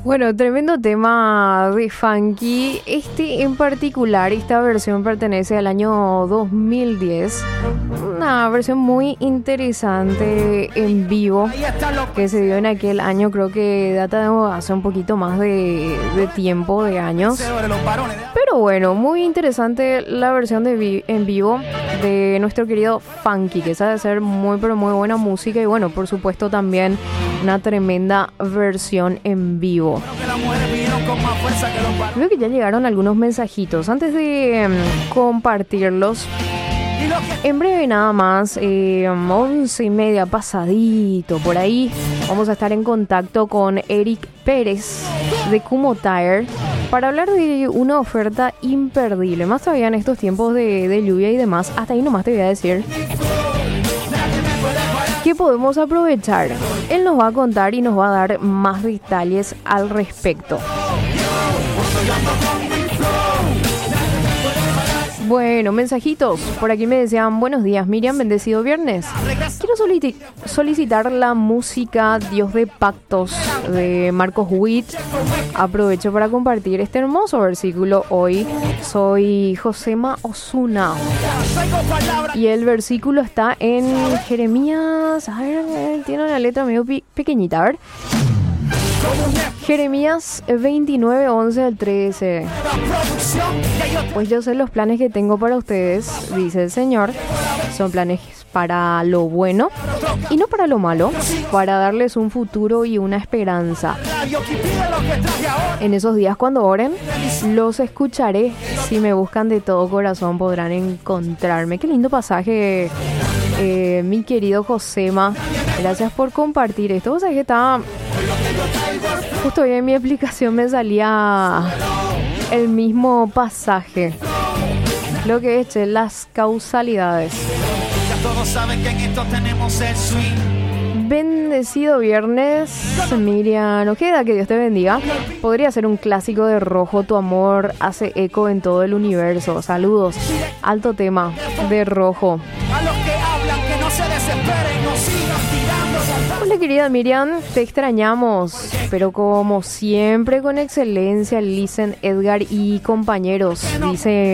Bueno, tremendo tema de Funky. Este en particular, esta versión pertenece al año 2010. Una versión muy interesante en vivo que se dio en aquel año. Creo que data de hace un poquito más de tiempo, de años. Pero bueno, muy interesante la versión en vivo de nuestro querido Funky, que sabe hacer muy pero muy buena música. Y bueno, por supuesto también una tremenda versión en vivo. Creo que ya llegaron algunos mensajitos. Antes de compartirlos, en breve nada más, 11:30 pasadito por ahí, vamos a estar en contacto con Eric Pérez de Kumho Tire para hablar de una oferta imperdible, más todavía en estos tiempos de lluvia y demás. Hasta ahí nomás te voy a decir que podemos aprovechar. Él nos va a contar y nos va a dar más detalles al respecto. Bueno, mensajitos. Por aquí me decían: buenos días, Miriam, bendecido viernes. Quiero solicitar la música Dios de Pactos de Marcos Witt. Aprovecho para compartir este hermoso versículo hoy. Soy Josema Osuna y el versículo está en Jeremías. A ver, tiene una letra medio pequeñita, a ver. Jeremías 29, 11 al 13. Pues yo sé los planes que tengo para ustedes, dice el Señor. Son planes para lo bueno y no para lo malo, para darles un futuro y una esperanza. En esos días cuando oren, los escucharé. Si me buscan de todo corazón podrán encontrarme. Qué lindo pasaje, mi querido Josema. Gracias por compartir esto. Vos sabés que estaba... Justo hoy en mi aplicación me salía el mismo pasaje. Lo que eché, las causalidades. Todos saben que en esto tenemos el swing. Bendecido viernes, Miriam Ojeda, que Dios te bendiga. Podría ser un clásico de Rojo, tu amor hace eco en todo el universo. Saludos, alto tema de Rojo. A los que hablan, que no se desesperen, no sigan tirando. Hola querida Miriam, te extrañamos, pero como siempre con excelencia, Listen, Edgar y compañeros, dice